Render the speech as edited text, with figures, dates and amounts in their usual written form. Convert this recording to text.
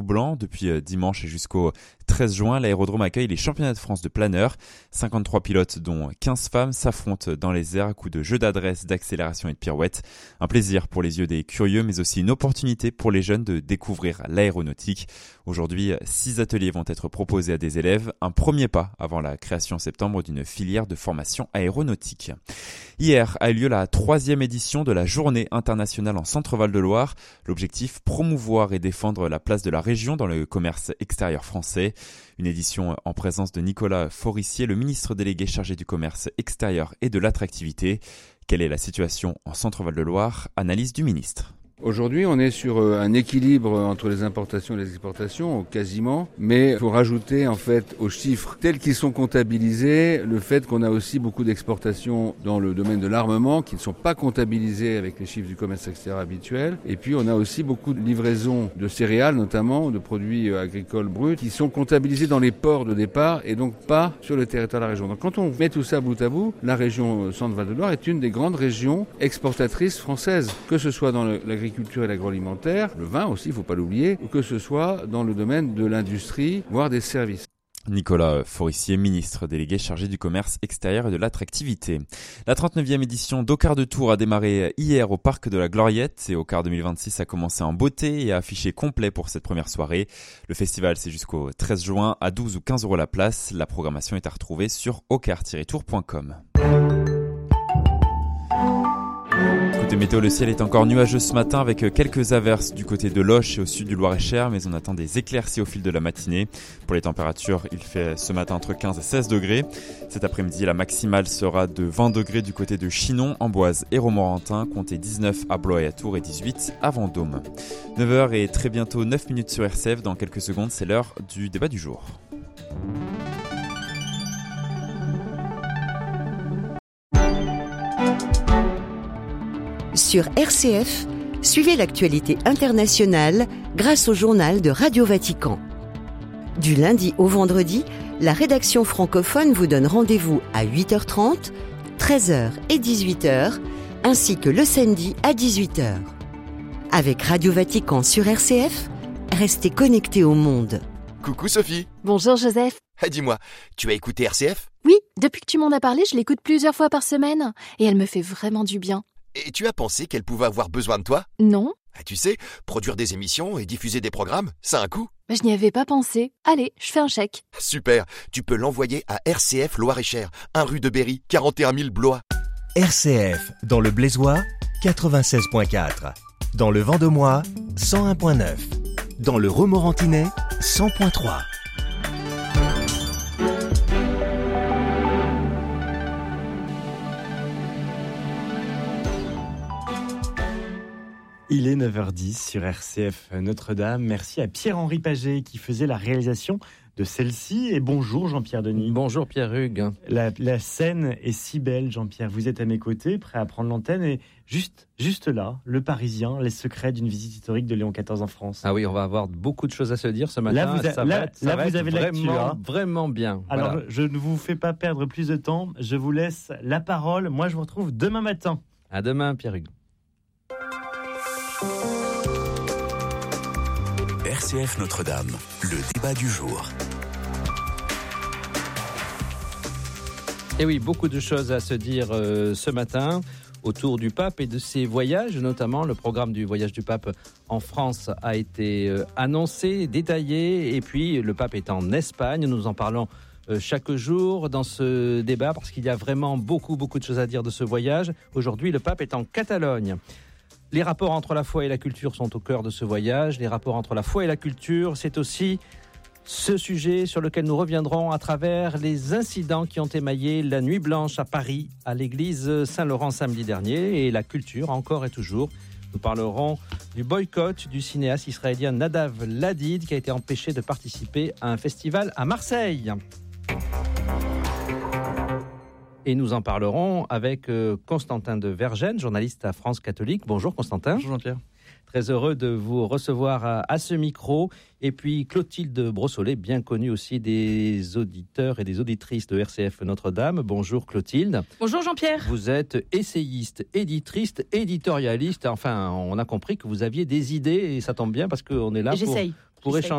blanc. Depuis dimanche et jusqu'au 13 juin, l'aérodrome accueille les championnats de France de planeur. 53 pilotes, dont 15 femmes, s'affrontent dans les airs à coups de jeux d'adresse, d'accélération et de pirouettes. Un plaisir pour les yeux des curieux, mais aussi une opportunité pour les jeunes de découvrir l'aéronautique. Aujourd'hui, 6 ateliers vont être proposés à des élèves. Un premier pas avant la création en septembre d'une filière de formation aéronautique. Hier a eu lieu la 3e édition de la Journée internationale en Centre-Val de Loire. L'objectif, promouvoir et défendre la place de la région dans le commerce extérieur français. Une édition en présence de Nicolas Forissier, le ministre délégué chargé du commerce extérieur et de l'attractivité. Quelle est la situation en Centre-Val de Loire ? Analyse du ministre. Aujourd'hui, on est sur un équilibre entre les importations et les exportations, quasiment. Mais il faut rajouter, en fait, aux chiffres tels qu'ils sont comptabilisés, le fait qu'on a aussi beaucoup d'exportations dans le domaine de l'armement qui ne sont pas comptabilisés avec les chiffres du commerce extérieur habituel. Et puis, on a aussi beaucoup de livraisons de céréales, notamment, de produits agricoles bruts, qui sont comptabilisés dans les ports de départ et donc pas sur le territoire de la région. Donc, quand on met tout ça bout à bout, la région Centre-Val de Loire est une des grandes régions exportatrices françaises, que ce soit dans l'agriculture et l'agroalimentaire, le vin aussi, il ne faut pas l'oublier, ou que ce soit dans le domaine de l'industrie, voire des services. Nicolas Forissier, ministre délégué chargé du commerce extérieur et de l'attractivité. La 39e édition d'Au-Quart de Tours a démarré hier au Parc de la Gloriette et Au-Quart 2026 a commencé en beauté et a affiché complet pour cette première soirée. Le festival, c'est jusqu'au 13 juin à 12 ou 15 € la place. La programmation est à retrouver sur auquart-tours.com. Côté météo, le ciel est encore nuageux ce matin avec quelques averses du côté de Loches et au sud du Loir-et-Cher, mais on attend des éclaircies au fil de la matinée. Pour les températures, il fait ce matin entre 15 et 16 degrés. Cet après-midi, la maximale sera de 20 degrés du côté de Chinon, Amboise et Romorantin, comptez 19 à Blois et à Tours et 18 à Vendôme. 9h et très bientôt 9 minutes sur RCF. Dans quelques secondes, c'est l'heure du débat du jour. Sur RCF, suivez l'actualité internationale grâce au journal de Radio Vatican. Du lundi au vendredi, la rédaction francophone vous donne rendez-vous à 8h30, 13h et 18h, ainsi que le samedi à 18h. Avec Radio Vatican sur RCF, restez connectés au monde. Coucou Sophie. Bonjour Joseph. Dis-moi, tu as écouté RCF ? Oui, depuis que tu m'en as parlé, je l'écoute plusieurs fois par semaine et elle me fait vraiment du bien. Et tu as pensé qu'elle pouvait avoir besoin de toi ? Non. Tu sais, produire des émissions et diffuser des programmes, ça a un coût. Je n'y avais pas pensé. Allez, je fais un chèque. Super, tu peux l'envoyer à RCF Loir-et-Cher, 1 rue de Berry, 41 000 Blois. RCF, dans le Blésois, 96.4. Dans le Vendomois, 101.9. Dans le Romorantinais, 100.3. Il est 9h10 sur RCF Notre-Dame. Merci à Pierre-Henri Paget qui faisait la réalisation de celle-ci. Et bonjour Jean-Pierre Denis. Bonjour Pierre-Hugues. La scène est si belle, Jean-Pierre. Vous êtes à mes côtés, prêt à prendre l'antenne. Et juste là, Le Parisien, les secrets d'une visite historique de Léon XIV en France. Ah oui, on va avoir beaucoup de choses à se dire ce matin. Là, vous avez l'actu. Vraiment bien. Alors, voilà. Je ne vous fais pas perdre plus de temps. Je vous laisse la parole. Moi, je vous retrouve demain matin. À demain, Pierre-Hugues. RCF Notre-Dame, le débat du jour. Et oui, beaucoup de choses à se dire ce matin autour du pape et de ses voyages, notamment le programme du voyage du pape en France a été annoncé, détaillé, et puis le pape est en Espagne. Nous en parlons chaque jour dans ce débat parce qu'il y a vraiment beaucoup de choses à dire de ce voyage. Aujourd'hui, le pape est en Catalogne. Les rapports entre la foi et la culture sont au cœur de ce voyage. Les rapports entre la foi et la culture, c'est aussi ce sujet sur lequel nous reviendrons à travers les incidents qui ont émaillé la nuit blanche à Paris, à l'église Saint-Laurent samedi dernier. Et la culture, encore et toujours. Nous parlerons du boycott du cinéaste israélien Nadav Ladid qui a été empêché de participer à un festival à Marseille. Et nous en parlerons avec Constantin de Vergennes, journaliste à France Catholique. Bonjour Constantin. Bonjour Jean-Pierre. Très heureux de vous recevoir à ce micro. Et puis Clotilde Brossolet, bien connue aussi des auditeurs et des auditrices de RCF Notre-Dame. Bonjour Clotilde. Bonjour Jean-Pierre. Vous êtes essayiste, éditrice, éditorialiste. Enfin, on a compris que vous aviez des idées et ça tombe bien parce qu'on est là pour échanger.